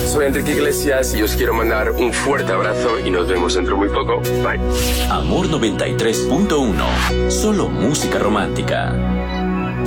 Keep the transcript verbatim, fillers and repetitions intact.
Soy Enrique Iglesias y os quiero mandar un fuerte abrazo y nos vemos dentro muy poco. Bye. Amor noventa y tres punto uno. Solo música romántica.